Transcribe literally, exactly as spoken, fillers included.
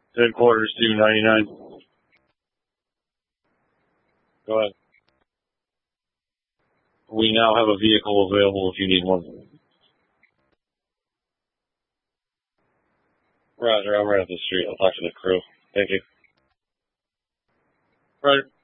Headquarters two ninety-nine. Go ahead. We now have a vehicle available if you need one. Roger, I'm right up the street. I'll talk to the crew. Thank you. Roger.